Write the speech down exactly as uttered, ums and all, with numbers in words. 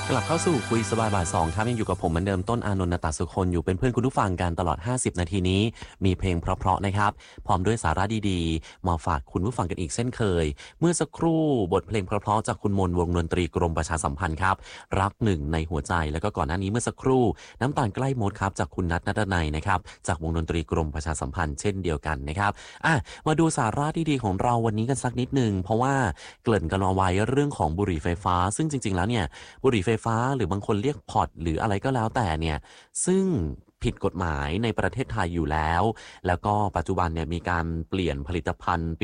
กลับเข้าสู่คุยสบายบ่ายสองครับยังอยู่กับผมเหมือนเดิมต้นอานนท์นตสุคนอยู่เป็นเพื่อนคุณผู้ฟังกันตลอดห้าสิบนาทีนี้มีเพลงเพราะๆนะครับพร้อมด้วยสาระดีๆมาฝากคุณผู้ฟังกันอีกเช่นเคยเมื่อสักครู่บทเพลงเพราะๆจากคุณมนต์วงดนตรีกรมประชาสัมพันธ์ครับรักหนึ่งในหัวใจแล้วก็ก่อนหน้านี้เมื่อสักครู่น้ำตาลใกล้มดครับจากคุณนัทณัฐนัยนะครับจากวงดนตรีกรมประชาสัมพันธ์เช่นเดียวกันนะครับอ่ะมาดูสาระดีๆของเราวันนี้กันสักนิดนึงเพราะว่าเกริ่นกันเอาไว้เรื่องของบุหรี่ไฟฟ้าซึ่งจริงๆแล้วเนี่ยบุหรี่ไฟฟ้าหรือบางคนเรียกพอดหรืออะไรก็แล้วแต่เนี่ยซึ่งผิดกฎหมายในประเทศไทยอยู่แล้วแล้วก็ปัจจุบันเนี่ยมีการเปลี่ยนผลิตภัณฑ์